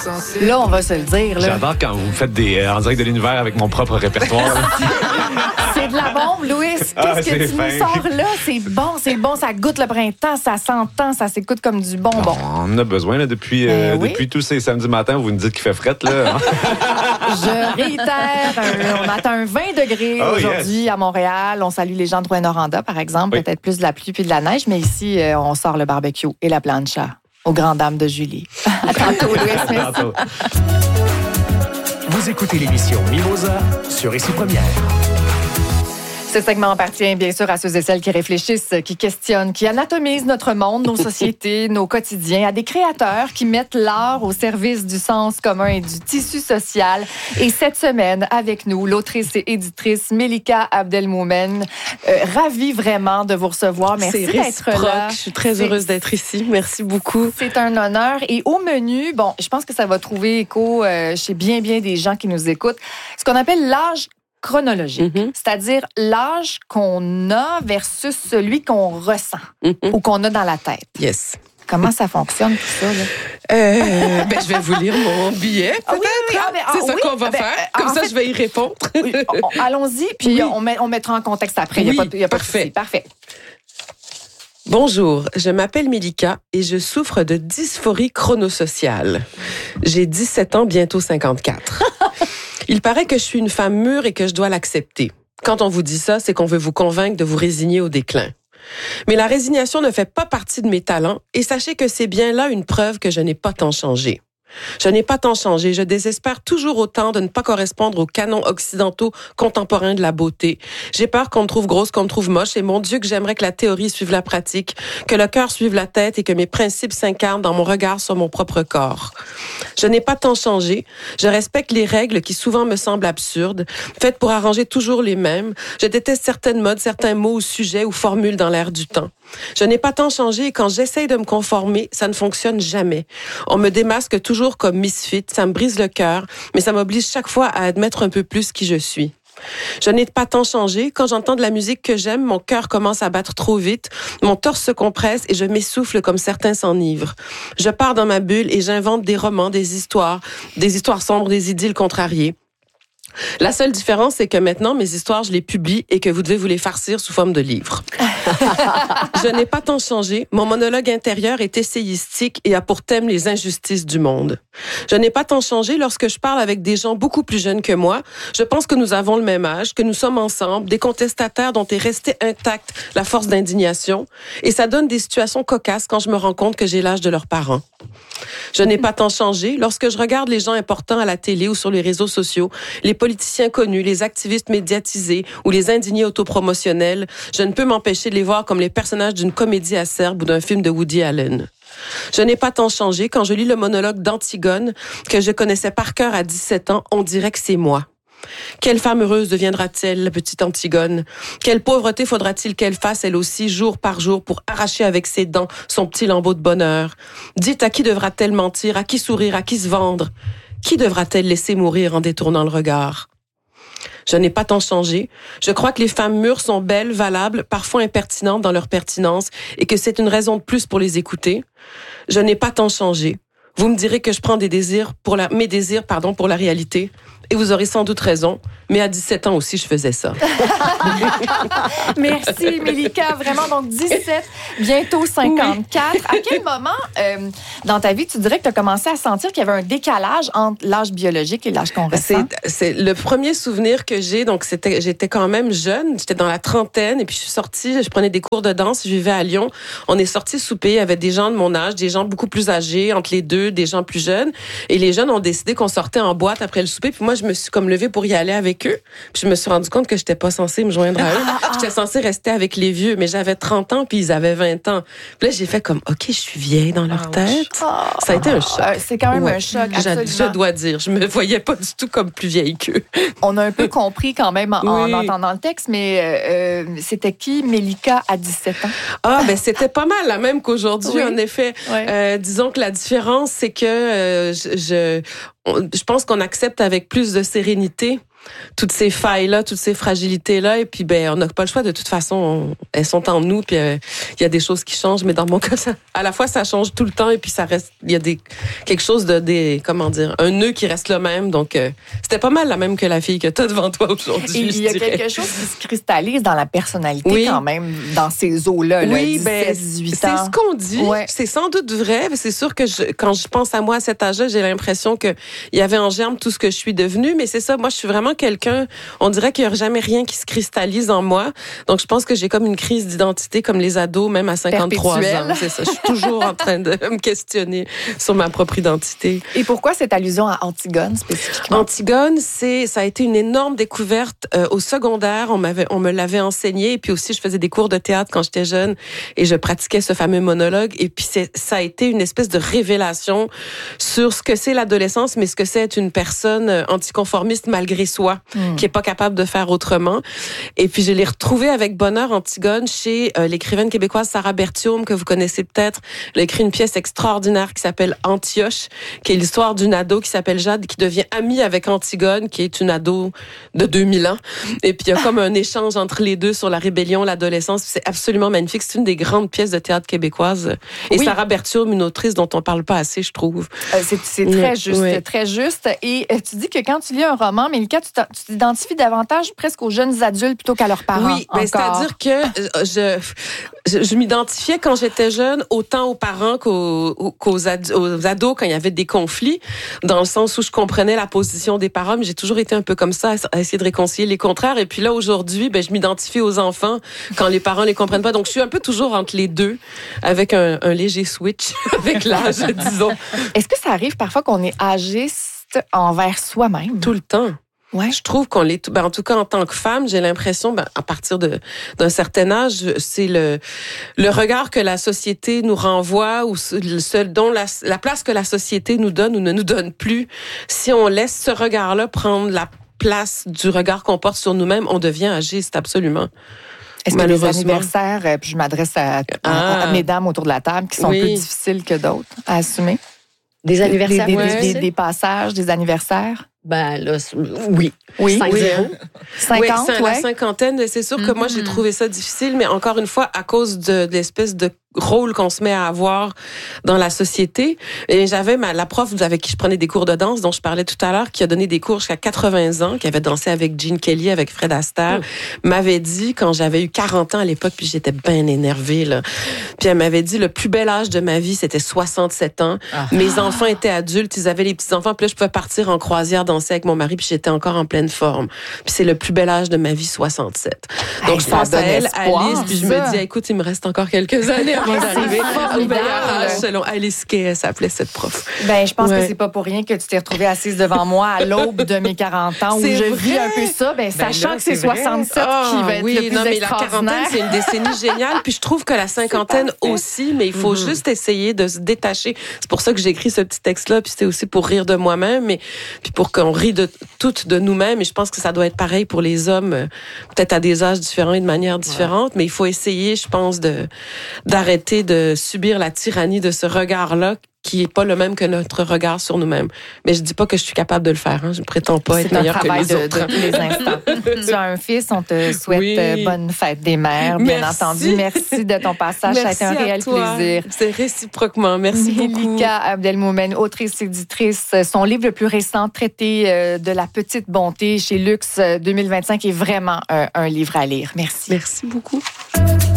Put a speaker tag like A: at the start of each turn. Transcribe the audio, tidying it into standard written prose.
A: Là, on va se le dire. Là.
B: J'adore quand vous faites des en direct de l'univers avec mon propre répertoire.
A: C'est de la bombe, Louis. Qu'est-ce que tu
B: fin.
A: nous sors là? C'est bon, ça goûte le printemps, ça s'entend, ça s'écoute comme du bonbon.
B: On en a besoin là, depuis tous ces samedis matins où vous nous dites qu'il fait fret. Là.
A: Je réitère, on attend un 20 degrés aujourd'hui à Montréal. On salue les gens de Rouyn-Noranda, par exemple.
B: Oui.
A: Peut-être plus de la pluie puis de la neige, mais ici, on sort le barbecue et la plancha aux grandes dames de Julie. À tantôt, Louis Smith.
B: À tantôt.
C: Vous écoutez l'émission Mimosa sur Ici Première.
A: Ce segment appartient bien sûr à ceux et celles qui réfléchissent, qui questionnent, qui anatomisent notre monde, nos sociétés, nos quotidiens, à des créateurs qui mettent l'art au service du sens commun et du tissu social. Et cette semaine, avec nous, l'autrice et éditrice Melika Abdelmoumen. Ravie vraiment de vous recevoir. Merci d'être là.
D: Je suis très heureuse d'être ici. Merci beaucoup.
A: C'est un honneur. Et au menu, bon, je pense que ça va trouver écho chez bien des gens qui nous écoutent. Ce qu'on appelle l'âge chronologique, c'est-à-dire l'âge qu'on a versus celui qu'on ressent ou qu'on a dans la tête.
D: Yes.
A: Comment ça fonctionne tout ça? Là?
D: Je vais vous lire mon billet, peut-être. C'est ça qu'on va faire. Comme ça, je vais y répondre.
A: Oui, allons-y, puis on mettra en contexte après. Il n'y a pas de souci. Parfait.
D: Bonjour, je m'appelle Melika et je souffre de dysphorie chronosociale. J'ai 17 ans, bientôt 54. Il paraît que je suis une femme mûre et que je dois l'accepter. Quand on vous dit ça, c'est qu'on veut vous convaincre de vous résigner au déclin. Mais la résignation ne fait pas partie de mes talents et sachez que c'est bien là une preuve que je n'ai pas tant changé. Je n'ai pas tant changé, je désespère toujours autant de ne pas correspondre aux canons occidentaux contemporains de la beauté. J'ai peur qu'on me trouve grosse, qu'on me trouve moche et mon Dieu que j'aimerais que la théorie suive la pratique, que le cœur suive la tête et que mes principes s'incarnent dans mon regard sur mon propre corps. Je n'ai pas tant changé, je respecte les règles qui souvent me semblent absurdes, faites pour arranger toujours les mêmes. Je déteste certaines modes, certains mots ou sujets ou formules dans l'air du temps. Je n'ai pas tant changé et quand j'essaye de me conformer, ça ne fonctionne jamais. On me démasque toujours comme misfit, ça me brise le cœur, mais ça m'oblige chaque fois à admettre un peu plus qui je suis. Je n'ai pas tant changé. Quand j'entends de la musique que j'aime, mon cœur commence à battre trop vite, mon torse se compresse et je m'essouffle comme certains s'enivrent. Je pars dans ma bulle et j'invente des romans, des histoires sombres, des idylles contrariées. La seule différence, c'est que maintenant, mes histoires, je les publie et que vous devez vous les farcir sous forme de livres. Je n'ai pas tant changé. Mon monologue intérieur est essayistique et a pour thème les injustices du monde. Je n'ai pas tant changé lorsque je parle avec des gens beaucoup plus jeunes que moi. Je pense que nous avons le même âge, que nous sommes ensemble, des contestataires dont est restée intacte la force d'indignation. Et ça donne des situations cocasses quand je me rends compte que j'ai l'âge de leurs parents. Je n'ai pas tant changé lorsque je regarde les gens importants à la télé ou sur les réseaux sociaux, les politiciens connus, les activistes médiatisés ou les indignés autopromotionnels. Je ne peux m'empêcher de les voir comme les personnages d'une comédie acerbe ou d'un film de Woody Allen. Je n'ai pas tant changé quand je lis le monologue d'Antigone que je connaissais par cœur à 17 ans, on dirait que c'est moi. Quelle femme heureuse deviendra-t-elle, la petite Antigone? Quelle pauvreté faudra-t-il qu'elle fasse, elle aussi, jour par jour, pour arracher avec ses dents son petit lambeau de bonheur? Dites, à qui devra-t-elle mentir, à qui sourire, à qui se vendre? Qui devra-t-elle laisser mourir en détournant le regard? Je n'ai pas tant changé. Je crois que les femmes mûres sont belles, valables, parfois impertinentes dans leur pertinence et que c'est une raison de plus pour les écouter. Je n'ai pas tant changé. Vous me direz que je prends mes désirs pour la réalité. Et vous aurez sans doute raison, mais à 17 ans aussi, je faisais ça.
A: Merci, Melika. Vraiment, donc 17, bientôt 54. Oui. À quel moment dans ta vie, tu dirais que tu as commencé à sentir qu'il y avait un décalage entre l'âge biologique et l'âge qu'on ressent?
D: C'est le premier souvenir que j'ai. Donc, j'étais quand même jeune. J'étais dans la trentaine et puis je suis sortie, je prenais des cours de danse. Je vivais à Lyon. On est sortis souper. Il y avait des gens de mon âge, des gens beaucoup plus âgés, entre les deux, des gens plus jeunes. Et les jeunes ont décidé qu'on sortait en boîte après le souper. Puis moi, je me suis comme levée pour y aller avec eux. Puis je me suis rendu compte que j'étais pas censée me joindre à eux. J'étais censée rester avec les vieux, mais j'avais 30 ans puis ils avaient 20 ans. Puis là, j'ai fait comme, OK, je suis vieille dans leur tête. Ça a été un choc.
A: C'est quand même un choc, absolument.
D: Je dois dire, je me voyais pas du tout comme plus vieille qu'eux.
A: On a un peu compris quand même en entendant le texte, mais c'était qui, Melika, à 17 ans?
D: C'était pas mal la même qu'aujourd'hui, en effet. Disons que la différence, c'est que je pense qu'on accepte avec plus de sérénité toutes ces failles-là, toutes ces fragilités-là. Et puis, on n'a pas le choix. De toute façon, elles sont en nous. Puis, il y a des choses qui changent. Mais dans mon cas, à la fois, ça change tout le temps. Et puis, ça reste, il y a quelque chose un nœud qui reste le même. Donc, c'était pas mal la même que la fille que tu as devant toi aujourd'hui.
A: Il y a quelque chose qui se cristallise dans la personnalité quand même, dans ces eaux-là.
D: Oui,
A: 17-18 ans.
D: c'est ce qu'on dit. Ouais. C'est sans doute vrai. C'est sûr que quand je pense à moi à cet âge-là, j'ai l'impression qu'il y avait en germe tout ce que je suis devenue. Mais c'est ça, moi, je suis vraiment quelqu'un, on dirait qu'il n'y a jamais rien qui se cristallise en moi. Donc, je pense que j'ai comme une crise d'identité comme les ados, même à 53 ans. C'est ça. Je suis toujours en train de me questionner sur ma propre identité.
A: Et pourquoi cette allusion à Antigone spécifiquement?
D: Antigone, ça a été une énorme découverte au secondaire. On me l'avait enseigné. Et puis aussi, je faisais des cours de théâtre quand j'étais jeune et je pratiquais ce fameux monologue. Et puis, ça a été une espèce de révélation sur ce que c'est l'adolescence, mais ce que c'est être une personne anticonformiste malgré soi, qui est pas capable de faire autrement. Et puis, je l'ai retrouvée avec bonheur, Antigone, chez l'écrivaine québécoise Sarah Berthiaume, que vous connaissez peut-être. Elle a écrit une pièce extraordinaire qui s'appelle Antioche, qui est l'histoire d'une ado qui s'appelle Jade, qui devient amie avec Antigone, qui est une ado de 2000 ans. Et puis, il y a comme un échange entre les deux sur la rébellion, l'adolescence. C'est absolument magnifique. C'est une des grandes pièces de théâtre québécoises. Et Sarah Berthiaume, une autrice dont on parle pas assez, je trouve.
A: C'est très juste, très juste. Et tu dis que quand tu lis un roman, Mélika, tu t'identifies davantage presque aux jeunes adultes plutôt qu'à leurs parents.
D: Oui, c'est-à-dire que je m'identifiais quand j'étais jeune autant aux parents qu'aux ados quand il y avait des conflits, dans le sens où je comprenais la position des parents, mais j'ai toujours été un peu comme ça, à essayer de réconcilier les contraires. Et puis là, aujourd'hui, je m'identifie aux enfants quand les parents les comprennent pas. Donc, je suis un peu toujours entre les deux, avec un léger switch avec l'âge, disons.
A: Est-ce que ça arrive parfois qu'on est âgiste envers soi-même?
D: Tout le temps.
A: Ouais.
D: Je trouve qu'on l'est, en tout cas en tant que femme, j'ai l'impression, à partir d'un certain âge, c'est le regard que la société nous renvoie ou dont la place que la société nous donne ou ne nous donne plus. Si on laisse ce regard-là prendre la place du regard qu'on porte sur nous-mêmes, on devient âgiste, absolument.
A: Est-ce que les anniversaires, puis je m'adresse à mesdames autour de la table, qui sont plus difficiles que d'autres à assumer?
E: Des anniversaires?
A: Des passages, des anniversaires?
E: Là, oui.
A: 5-0. 50,
D: la cinquantaine, c'est sûr que moi, j'ai trouvé ça difficile, mais encore une fois, à cause de l'espèce de rôle qu'on se met à avoir dans la société. Et j'avais la prof avec qui je prenais des cours de danse, dont je parlais tout à l'heure, qui a donné des cours jusqu'à 80 ans, qui avait dansé avec Gene Kelly, avec Fred Astaire, m'avait dit, quand j'avais eu 40 ans à l'époque, puis j'étais bien énervée, là. Puis elle m'avait dit, le plus bel âge de ma vie, c'était 67 ans. Mes enfants étaient adultes, ils avaient les petits-enfants, puis là, je pouvais partir en croisière, danser avec mon mari, puis j'étais encore en pleine forme. Puis c'est le plus bel âge de ma vie, 67. Donc, je pense à elle, Alice, puis je me dis, écoute, il me reste encore quelques années avant d'arriver au meilleur âge, selon Alice Kay, elle s'appelait cette prof.
A: Je pense que c'est pas pour rien que tu t'es retrouvée assise devant moi à l'aube de mes 40 ans, où je vis un peu ça, sachant que c'est 67 qui va être le plus extraordinaire.
D: La quarantaine, c'est une décennie géniale, puis je trouve que la cinquantaine aussi, mais il faut juste essayer de se détacher. C'est pour ça que j'ai écrit ce petit texte-là, puis c'était aussi pour rire de moi-même, mais puis pour qu'on rit toutes de nous-mêmes, et je pense que ça doit être pareil pour les hommes, peut-être à des âges différents et de manière différente, mais il faut essayer, je pense, d'arrêter de subir la tyrannie de ce regard-là qui est pas le même que notre regard sur nous-mêmes. Mais je dis pas que je suis capable de le faire. Je ne prétends pas être meilleure que les autres.
A: C'est un travail de tous les instants. Tu as un fils, on te souhaite bonne fête des mères, bien entendu. Merci de ton passage.
D: Merci,
A: ça a été un réel plaisir.
D: C'est réciproquement. Merci beaucoup.
A: Mélika Abdelmoumen, autrice, éditrice. Son livre le plus récent, Traité de la petite bonté, chez Luxe 2025, est vraiment un livre à lire. Merci.
D: Merci beaucoup.